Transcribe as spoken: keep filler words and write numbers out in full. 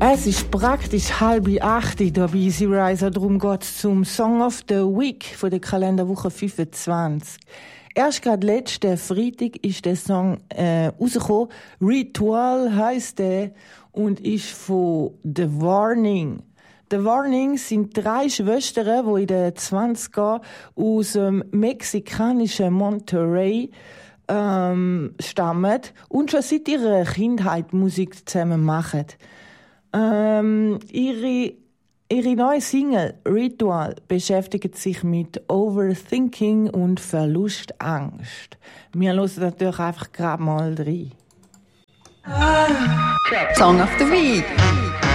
Es ist praktisch halb acht da bei Easy Riser, darum geht's zum Song of the Week von der Kalenderwoche fünfundzwanzig. Erst gerade letzten Freitag ist der Song äh, rausgekommen. Ritual heisst der und ist von The Warning. The Warning sind drei Schwestern, die in den zwanziger aus dem mexikanischen Monterrey ähm, stammen und schon seit ihrer Kindheit Musik zusammen machen. Ähm, ihre, ihre neue Single Ritual beschäftigt sich mit Overthinking und Verlustangst. Wir hören natürlich einfach gerade mal rein. Song of the Week.